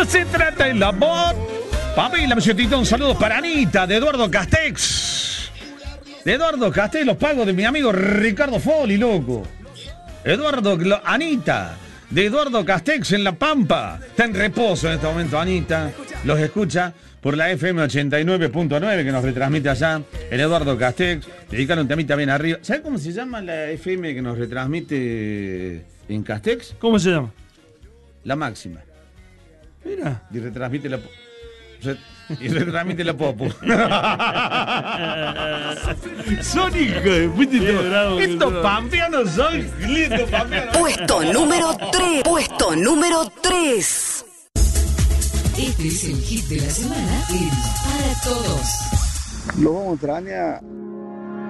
Se trata el amor. Pamela, me un saludo para Anita, de Eduardo Castex. De Eduardo Castex, los pagos de mi amigo Ricardo Foli, loco. Anita, de Eduardo Castex en La Pampa. Está en reposo en este momento, Anita. Los escucha por la FM 89.9 que nos retransmite allá en Eduardo Castex. Dedicaron un temita bien arriba. ¿Sabes cómo se llama la FM que nos retransmite en Castex? ¿Cómo se llama? La Máxima. Mira. Y retransmite la Popu. Son hijos de puta. Estos pampeanos son lindos pampeanos. Puesto número 3. Puesto número 3. Este es el hit de la semana en Para Todos. Lo vamos a extrañar.